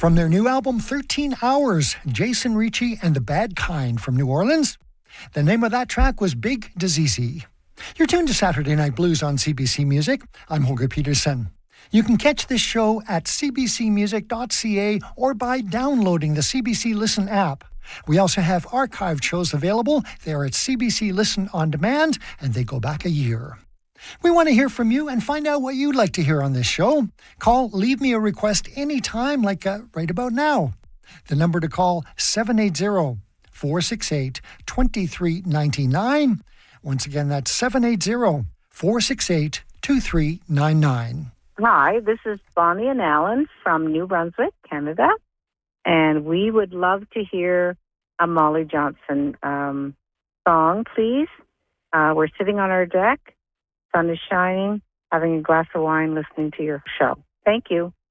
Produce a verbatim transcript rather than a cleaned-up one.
From their new album, thirteen hours, Jason Ricci and the Bad Kind from New Orleans. The name of that track was Big Disease. You're tuned to Saturday Night Blues on C B C Music. I'm Holger Peterson. You can catch this show at c b c music dot c a or by downloading the C B C Listen app. We also have archived shows available. They're at C B C Listen On Demand, and they go back a year. We want to hear from you and find out what you'd like to hear on this show. Call, leave me a request anytime, like uh, right about now. The number to call, seven eight zero, four six eight, two three nine nine. Once again, that's seven eight zero, four six eight, two three nine nine. Hi, this is Bonnie and Alan from New Brunswick, Canada, and we would love to hear a Molly Johnson um, song, please. Uh, we're sitting on our deck. Sun is shining, having a glass of wine, listening to your show. Thank you.